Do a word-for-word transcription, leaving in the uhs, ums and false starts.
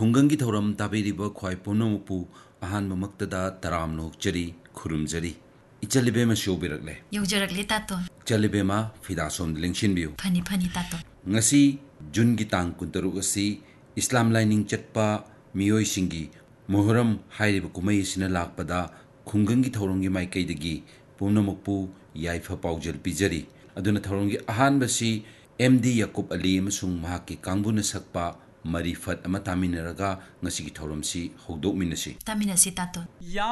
खुंगंगी थौरम ताबीरिबा ख्वाई पुनमुपु अहान ममक्तदा तराम नोकचरी खुरुमजरी इचलिबे मा शोबिरकले यौजरकले तातो चलिबे मा फिदासोम लेंशिनबियु फनी फनी तातो ngasi jun gi tang kuntaruk asi islam lining chatpa miyoi singi mohoram hairiba kumai sina lakpada khungang gi thorong gi mai kai dagi punamukpu yaifa paujal pijari aduna thorong gi ahan basi md yakub ali amasung mahaki kangbuna sakpa marifat ama taminaraga ngasi gi thorom si hogdok minasi taminasi tato